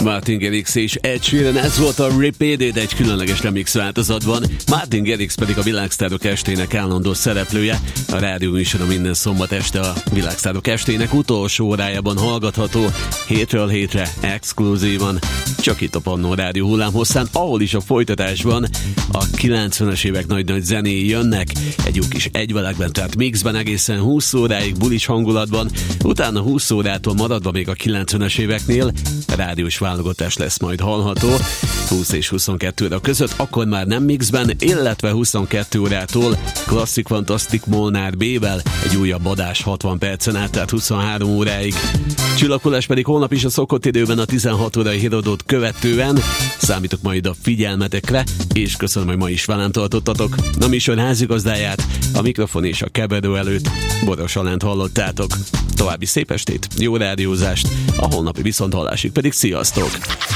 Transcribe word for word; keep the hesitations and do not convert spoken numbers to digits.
Martin Garrix és Ed Sheeran, ez volt a Repeated egy különleges remix változatban. Martin Garrix pedig a Világsztárok estének állandó szereplője. A rádió műsora minden szombat este a Világsztárok estének utolsó órájában hallgatható, hétről hétre exkluzívan, csak itt a Pannó Rádió hullámhosszán, ahol is a folytatásban a kilencvenes évek nagy-nagy zenéi jönnek, egy jó kis egyvelegben, tehát mixben egészen húsz óráig bulis hangulatban, utána húsz órától maradva még a kilencvenes éveknél rádiós válogatás lesz majd hallható húsz és huszonkettő óra között, akkor már nem mixben, illetve huszonkettő órától Klasszik Fantasztik Molnár B-vel egy újabb adás hatvan percen át, tehát huszonhárom óráig. Csillaghullás pedig holnap is a szokott időben a tizenhat órai híradót követően. Számítok majd a figyelmetekre, és köszönöm, hogy ma is velem tartottatok. A műsor házigazdáját, a mikrofon és a keverő előtt Boros Alánt hallottátok. További szép estét, jó rádiózást, a holnapi viszonthallásig pedig sziasztok!